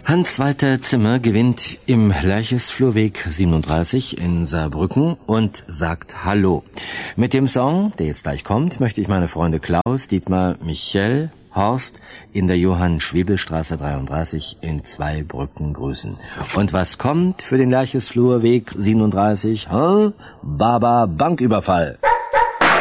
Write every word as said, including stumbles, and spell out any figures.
Hans-Walter Zimmer gewinnt im Lerches-Flurweg siebenunddreißig in Saarbrücken und sagt Hallo. Mit dem Song, der jetzt gleich kommt, möchte ich meine Freunde Klaus, Dietmar, Michel, Horst in der Johann-Schwebel-Straße dreiunddreißig in Zweibrücken grüßen. Und was kommt für den Lerches-Flurweg siebenunddreißig? Huh? Baba Banküberfall.